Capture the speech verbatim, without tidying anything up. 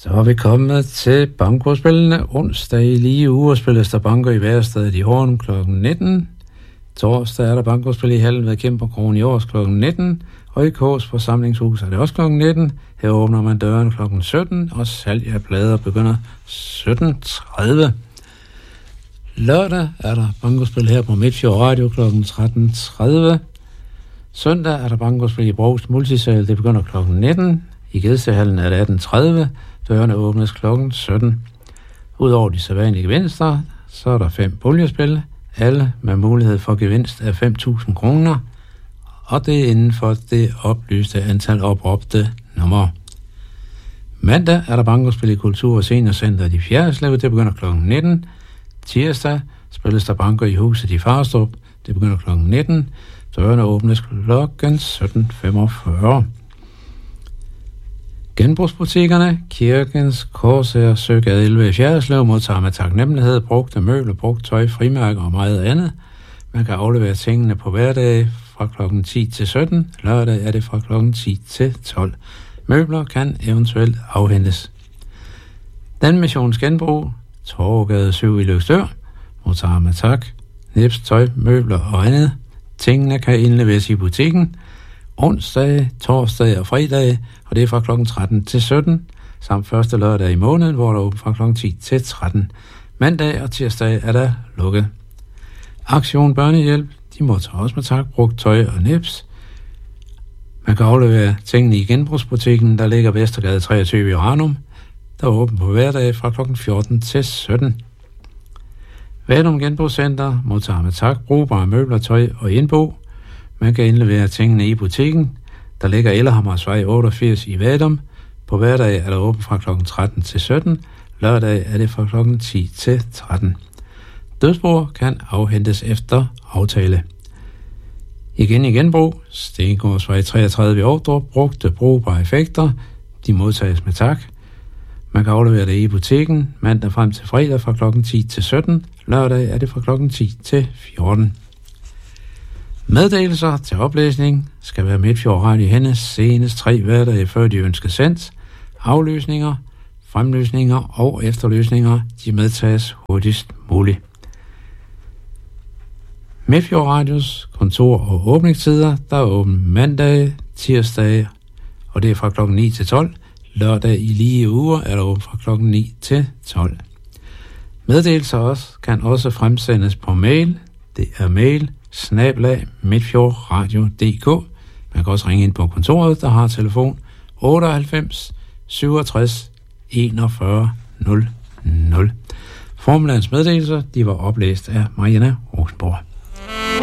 Så er vi kommet til bankospillene. Onsdag i lige uger spilles der banko i Værestedet i Horn klokken nitten. Torsdag er der bankospil i Hallen ved Kæmperkrogen i Års klokken nitten. Og i Kås forsamlingshus er det også klokken nitten. Her åbner man døren klokken sytten, og salg af plader begynder sytten tredive. Lørdag er der bankospil her på Midtfjord Radio klokken tretten tredive. Søndag er der bankospil i Brogs Multisal. Det begynder klokken nitten. I Gedsehallen er det atten tredive. Dørene åbnes klokken sytten. Udover de sædvanlige gevinster, så er der fem puljespil. Alle med mulighed for gevinst af fem tusind kroner. Og det er inden for det oplyste antal opråbte numre. Mandag er der bankospil i Kultur- og Seniorcenteret i Fjerdslev. Det begynder klokken nitten. Tirsdag spilles der banko i huset i Farstrup. Det begynder klokken nitten. Dørene åbnes klokken sytten femogfyrre. Genbrugsbutikkerne, Kirkens Korsager, Søgade elleve i Fjerdslev modtager med taknemmelighed brugte møbler, brugt tøj, frimærker og meget andet. Man kan aflevere tingene på hverdag fra klokken ti til sytten. Lørdag er det fra klokken ti til tolv. Møbler kan eventuelt afhentes. Den missions genbrug, Torvegade syv i Løgstør, modtager med tak, nips, tøj, møbler og andet. Tingene kan indleveres i butikken onsdag, torsdag og fredag, og det er fra klokken tretten til sytten, samt første lørdag i måneden, hvor der er åbent fra klokken ti til tretten. Mandag og tirsdag er der lukket. Aktion Børnehjælp, de modtager også med tak, brugt tøj og nips. Man kan aflevere tingene i genbrugsbutikken, der ligger Vestergade treogtyve i Ranum, der er åbent på hverdag fra klokken fjorten til sytten. Vadum Genbrugscenter modtager med tak, brugbare møbler, tøj og indbo. Man kan indlevere tingene i butikken, der ligger Ellerhammersvej otteogfirs i Vadum. På hverdag er der åbent fra klokken tretten til sytten. Lørdag er det fra klokken ti til tretten. Dødsbord kan afhentes efter aftale. Igen i genbrug, Stengårdsvej treogtredive i Ordrup, brugte brugbare effekter. De modtages med tak. Man kan aflevere det i butikken mandag frem til fredag fra klokken ti til sytten. Lørdag er det fra klokken ti til fjorten. Meddelelser til oplæsning skal være Midtfjord Radio Hennes senest tre hverdage før de ønsker sendt. Aflysninger, fremlysninger og efterlysninger, de medtages hurtigst muligt. Midtfjord Radios kontor og åbningstider, der er åbent mandag, tirsdag, og det er fra klokken ni til tolv. Lørdag i lige uger er der åbent fra klokken ni til tolv. Meddelelser også kan også fremsendes på mail. Det er mail snabel-a midtfjordradio punktum d k. Man kan også ringe ind på kontoret, der har telefon otteoghalvfems syvogtres enogfyrre nul nul. Formiddagens meddelelser, de var oplæst af Marianne Rosenborg.